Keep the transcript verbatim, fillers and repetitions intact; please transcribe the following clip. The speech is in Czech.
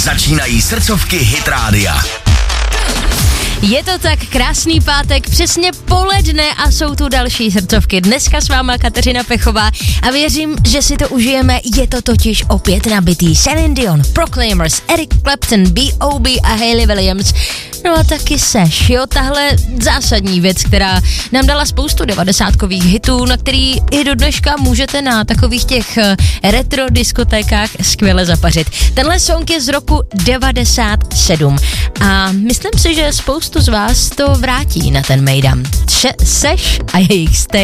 Začínají srdcovky Hit Rádia. Je to tak, krásný pátek, přesně poledne a jsou tu další srdcovky. Dneska s váma Kateřina Pechová a věřím, že si to užijeme, je to totiž opět nabitý. Celine Dion, Proclaimers, Eric Clapton, B O B a Hayley Williams. No a taky Seš, jo, tahle zásadní věc, která nám dala spoustu devadesátkových hitů, na který i do dneška můžete na takových těch retro diskotékách skvěle zapařit. Tenhle song je z roku devadesát sedm a myslím si, že spoustu z vás to vrátí na ten mejdan. Seš a jejich Stay